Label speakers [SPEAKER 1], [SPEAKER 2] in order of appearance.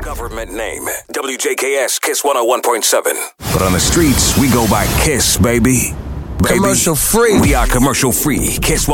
[SPEAKER 1] government name. WJKS Kiss 101.7. But on the streets, we go by Kiss, baby.
[SPEAKER 2] Commercial free.
[SPEAKER 1] We are commercial free. Kiss